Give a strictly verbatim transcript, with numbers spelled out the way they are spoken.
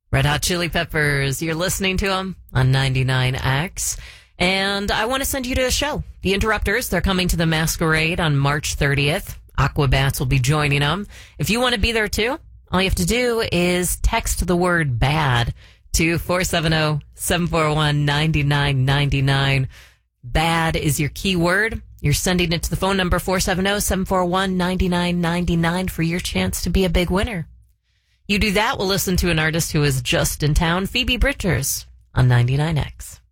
Red Hot Chili Peppers. You're listening to them on ninety-nine X. And I want to send you to a show. The Interrupters, they're coming to the Masquerade on March thirtieth. Aquabats will be joining them. If you want to be there too, all you have to do is text the word BAD to four seven zero, seven four one, nine nine nine nine. BAD is your keyword. You're sending it to the phone number four seven zero, seven four one, nine nine nine nine for your chance to be a big winner. You do that, we'll listen to an artist who is just in town, Phoebe Bridgers, on ninety-nine X.